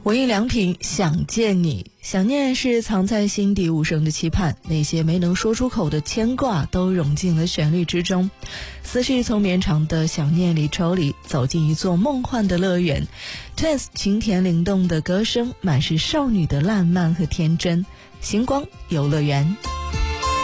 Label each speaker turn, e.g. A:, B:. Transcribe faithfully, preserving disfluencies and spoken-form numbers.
A: 文艺良品，想见你。想念是藏在心底无声的期盼，那些没能说出口的牵挂都融进了旋律之中。思绪从绵长的想念里抽离，走进一座梦幻的乐园。Twins 晴甜灵动的歌声，满是少女的烂漫和天真。星光游乐园。